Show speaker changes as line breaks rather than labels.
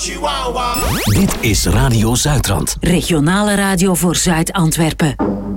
Dit is Radio Zuidrand.
Regionale radio voor Zuid-Antwerpen.